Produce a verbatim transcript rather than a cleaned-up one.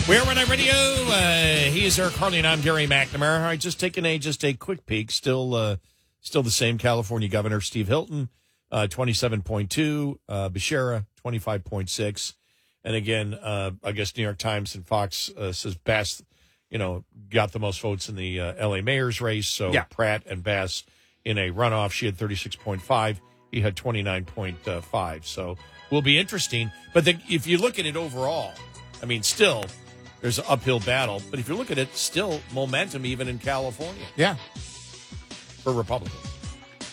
We're Run On Radio. Uh, he is Eric Harley, and I'm Gary McNamara. All right, just taking a just a quick peek. Still, uh, still the same California Governor Steve Hilton, uh, twenty-seven point two. Uh, Becerra, twenty-five point six. And again, uh, I guess New York Times and Fox uh, says Bass, you know, got the most votes in the uh, L A mayor's race. So yeah. Pratt and Bass in a runoff. She had thirty-six point five. He had twenty-nine point five. So will be interesting. But the, if you look at it overall, I mean, still. There's an uphill battle, but if you look at it, still momentum even in California. Yeah. For Republicans.